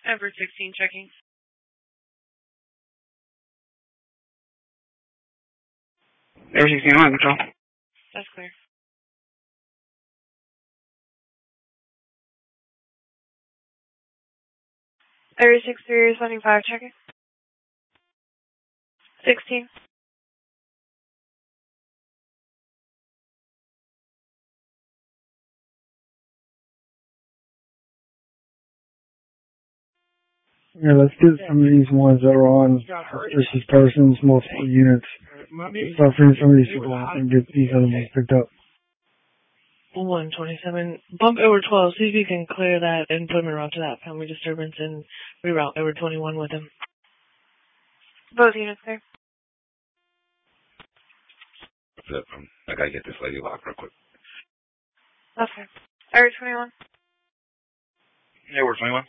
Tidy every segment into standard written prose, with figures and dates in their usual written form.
Edward 16 checking. Edward 16, I'm on control. That's clear. Edward 6375 checking. 16. Yeah, let's get some of these ones that are on suspicious persons, multiple units. Start freeing some of these people out and get these other ones picked up. 127. Bump Edward 12. See if you can clear that employment route to that family disturbance and reroute Edward 21 with him. Both units there. I gotta get this lady locked real quick. Okay. Edward 21. Edward 21.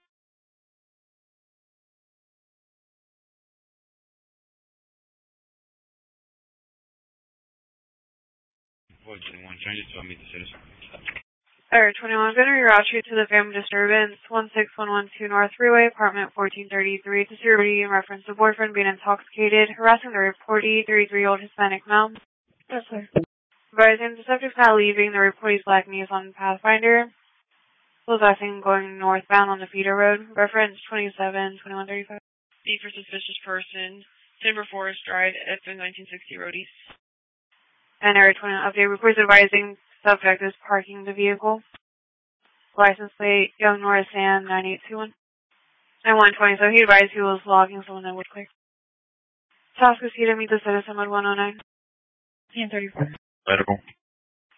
Edward 21, change it to meet the citizen. Edward 21, I'm going to reroute you to the family disturbance, 16112 North Freeway, apartment 1433, to security in reference to boyfriend being intoxicated, harassing the reportee, 33-year-old Hispanic male. Yes, sir. Advising the subject is not leaving, the reportee's black knees on Pathfinder. Possessing going northbound on the feeder road, reference 272135. D for suspicious person, Timber Forest Drive, FM 1960 Road East. And Area 20 update reports advising subject is parking the vehicle. License plate, Young North Sand 9821. And 120, so he advised he was logging someone that would clear. Task is to meet the citizen at 109. And 34. Medical.